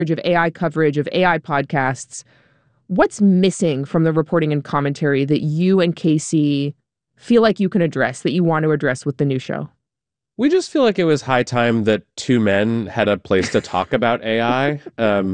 of AI coverage, of AI podcasts. What's missing from the reporting and commentary that you and Casey feel like you can address, that you want to address with the new show? We just feel like it was high time that two men had a place to talk about AI.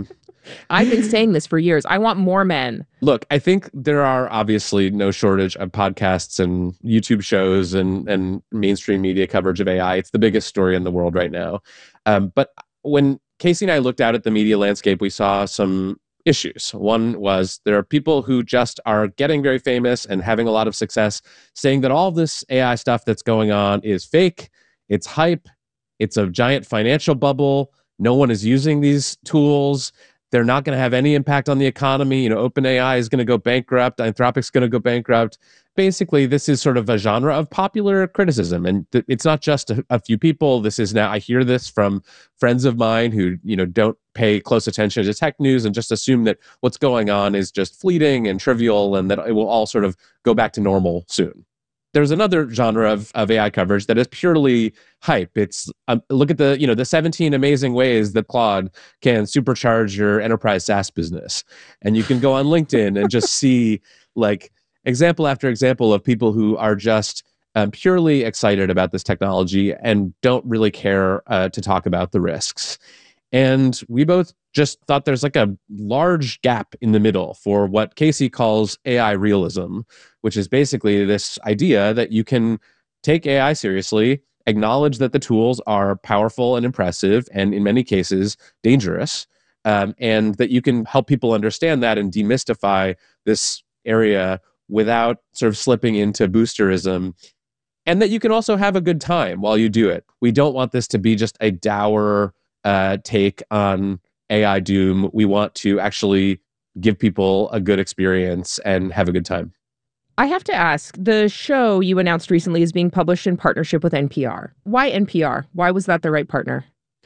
I've been saying this for years. I want more men. Look, I think there are obviously no shortage of podcasts and YouTube shows and mainstream media coverage of AI. It's the biggest story in the world right now. But when Casey and I looked out at the media landscape, we saw some issues. One was there are people who just are getting very famous and having a lot of success, saying that all this AI stuff that's going on is fake, it's hype, it's a giant financial bubble. No one is using these tools. They're not going to have any impact on the economy. OpenAI is going to go bankrupt. Anthropic's going to go bankrupt. Basically, this is sort of a genre of popular criticism. And it's not just a few people. This is now, I hear this from friends of mine who, don't pay close attention to tech news and just assume that what's going on is just fleeting and trivial and that it will all sort of go back to normal soon. There's another genre of AI coverage that is purely hype. It's look at the 17 amazing ways that Claude can supercharge your enterprise SaaS business, and you can go on LinkedIn and just see like example after example of people who are just purely excited about this technology and don't really care to talk about the risks. And we both just thought there's like a large gap in the middle for what Casey calls AI realism, which is basically this idea that you can take AI seriously, acknowledge that the tools are powerful and impressive, and in many cases, dangerous, and that you can help people understand that and demystify this area without sort of slipping into boosterism, and that you can also have a good time while you do it. We don't want this to be just a dour take on AI doom. We want to actually give people a good experience and have a good time. I have to ask, the show you announced recently is being published in partnership with NPR. Why NPR? Why was that the right partner?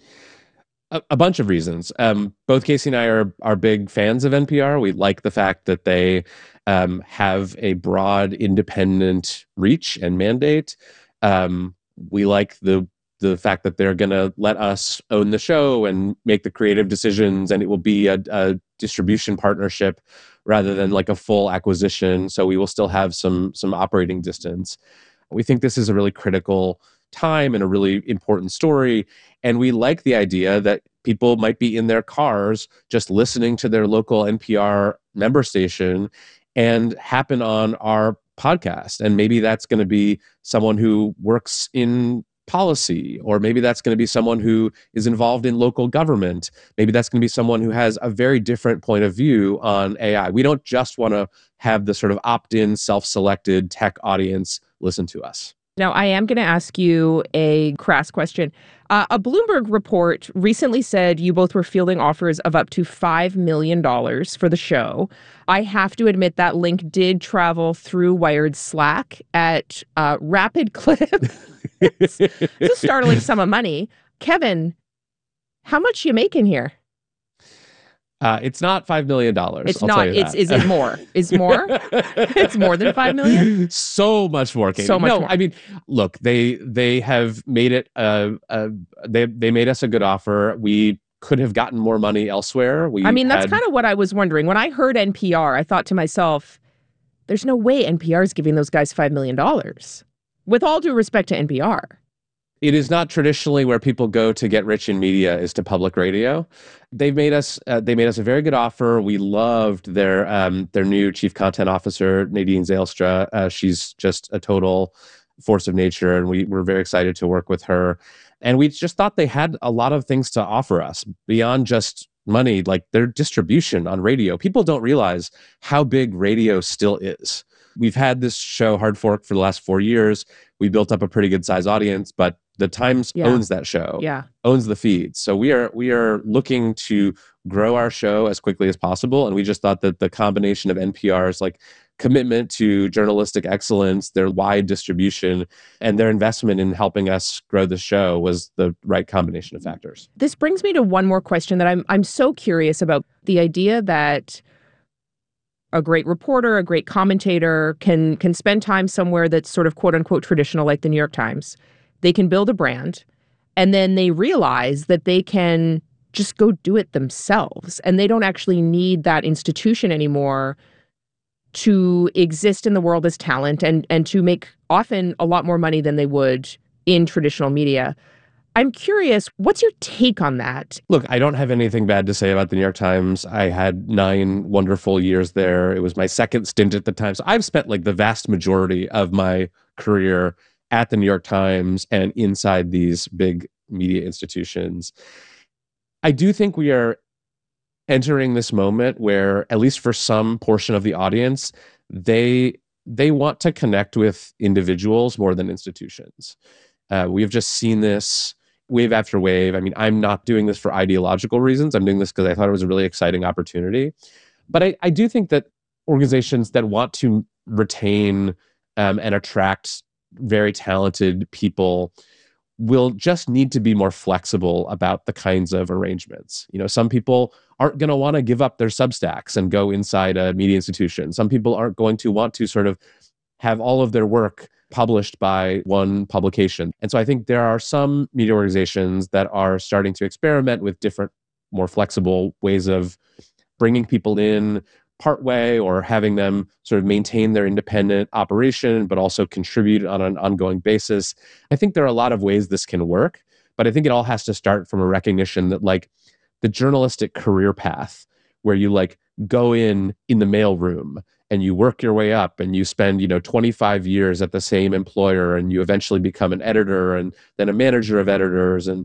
A bunch of reasons. Both Casey and I are big fans of NPR. We like the fact that they have a broad, independent reach and mandate. We like the fact that they're going to let us own the show and make the creative decisions, and it will be a distribution partnership rather than like a full acquisition. So we will still have some operating distance. We think this is a really critical time and a really important story. And we like the idea that people might be in their cars just listening to their local NPR member station and happen on our podcast. And maybe that's going to be someone who works in policy, or maybe that's going to be someone who is involved in local government. Maybe that's going to be someone who has a very different point of view on AI. We don't just want to have the sort of opt-in, self-selected tech audience listen to us. Now, I am going to ask you a crass question. A Bloomberg report recently said you both were fielding offers of up to $5 million for the show. I have to admit that link did travel through Wired Slack at rapid clip. It's a startling sum of money. Kevin, how much you making here? It's not $5 million. It's not. Is it more? Is more? It's more than $5 million. So much more. Katie. So much more. I mean, look, they have made it. They made us a good offer. We could have gotten more money elsewhere. That's kind of what I was wondering. When I heard NPR, I thought to myself, "There's no way NPR is giving those guys $5 million." With all due respect to NPR. It is not traditionally where people go to get rich in media is to public radio. They made us a very good offer. We loved their new chief content officer, Nadine Zylstra. She's just a total force of nature, and we were very excited to work with her. And we just thought they had a lot of things to offer us beyond just money, like their distribution on radio. People don't realize how big radio still is. We've had this show, Hard Fork, for the last 4 years. We built up a pretty good size audience, but the Times owns that show, owns the feed. So we are looking to grow our show as quickly as possible. And we just thought that the combination of NPR's like commitment to journalistic excellence, their wide distribution, and their investment in helping us grow the show was the right combination of factors. This brings me to one more question that I'm so curious about. The idea that a great reporter, a great commentator can spend time somewhere that's sort of quote unquote traditional, like the New York Times. They can build a brand, and then they realize that they can just go do it themselves. And they don't actually need that institution anymore to exist in the world as talent and to make often a lot more money than they would in traditional media. I'm curious, what's your take on that? Look, I don't have anything bad to say about the New York Times. I had 9 wonderful years there. It was my second stint at the Times. So I've spent like the vast majority of my career at the New York Times and inside these big media institutions. I do think we are entering this moment where, at least for some portion of the audience, they want to connect with individuals more than institutions. We have just seen this wave after wave. I mean, I'm not doing this for ideological reasons. I'm doing this because I thought it was a really exciting opportunity. But I do think that organizations that want to retain and attract very talented people will just need to be more flexible about the kinds of arrangements. You know, some people aren't going to want to give up their Substacks and go inside a media institution. Some people aren't going to want to sort of have all of their work published by one publication. And so I think there are some media organizations that are starting to experiment with different, more flexible ways of bringing people in partway or having them sort of maintain their independent operation, but also contribute on an ongoing basis. I think there are a lot of ways this can work, but I think it all has to start from a recognition that like the journalistic career path where you like go in the mailroom and you work your way up and you spend, 25 years at the same employer and you eventually become an editor and then a manager of editors, and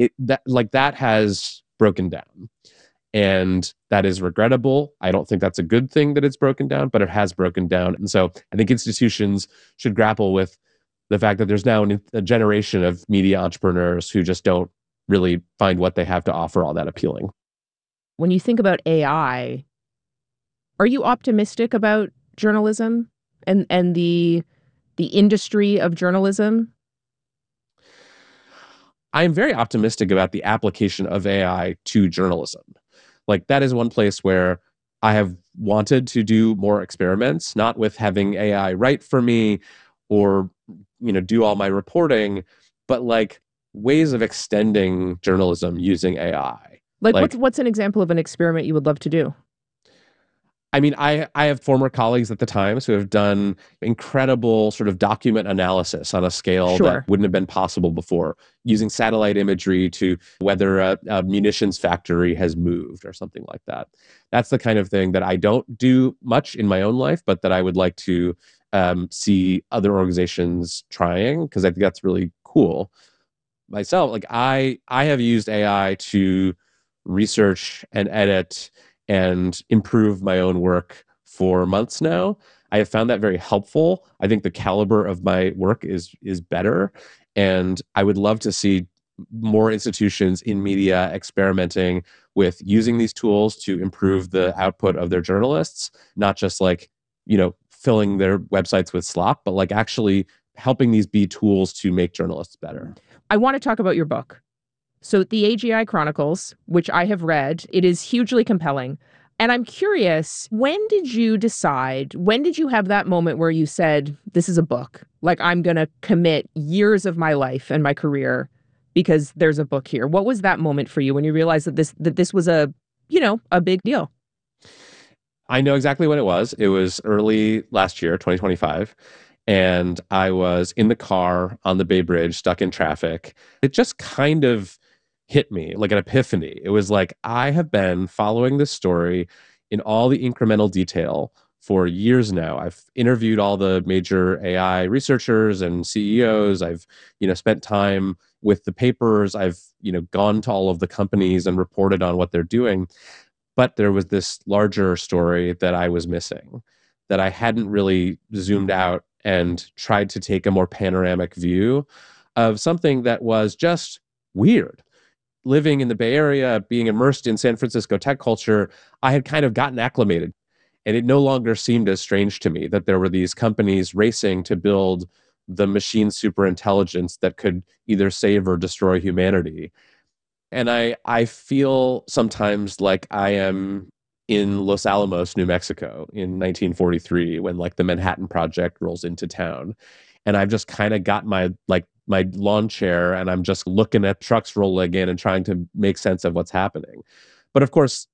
that has broken down. And that is regrettable. I don't think that's a good thing that it's broken down, but it has broken down. And so I think institutions should grapple with the fact that there's now a generation of media entrepreneurs who just don't really find what they have to offer all that appealing. When you think about AI, are you optimistic about journalism and the industry of journalism? I am very optimistic about the application of AI to journalism. Like that is one place where I have wanted to do more experiments, not with having AI write for me or, do all my reporting, but like ways of extending journalism using AI. Like what's an example of an experiment you would love to do? I mean, I have former colleagues at the Times who have done incredible sort of document analysis on a scale that wouldn't have been possible before, using satellite imagery to whether a munitions factory has moved or something like that. That's the kind of thing that I don't do much in my own life, but that I would like to see other organizations trying, because I think that's really cool. Myself, like I have used AI to research and edit and improve my own work for months now. I have found that very helpful. I think the caliber of my work is better, and I would love to see more institutions in media experimenting with using these tools to improve the output of their journalists, not just like, filling their websites with slop, but like actually helping these be tools to make journalists better. I want to talk about your book. So the AGI Chronicles, which I have read, it is hugely compelling. And I'm curious, when did you have that moment where you said, this is a book? Like, I'm going to commit years of my life and my career because there's a book here. What was that moment for you when you realized that this was a big deal? I know exactly what it was. It was early last year, 2025. And I was in the car on the Bay Bridge, stuck in traffic. It just kind of hit me like an epiphany. It was like, I have been following this story in all the incremental detail for years now. I've interviewed all the major AI researchers and CEOs. I've, spent time with the papers. I've, gone to all of the companies and reported on what they're doing. But there was this larger story that I was missing, that I hadn't really zoomed out and tried to take a more panoramic view of something that was just weird. Living in the Bay Area, being immersed in San Francisco tech culture, I had kind of gotten acclimated. And it no longer seemed as strange to me that there were these companies racing to build the machine superintelligence that could either save or destroy humanity. And I feel sometimes like I am in Los Alamos, New Mexico in 1943 when like the Manhattan Project rolls into town. And I've just kind of got my like my lawn chair and I'm just looking at trucks rolling in and trying to make sense of what's happening. But of course,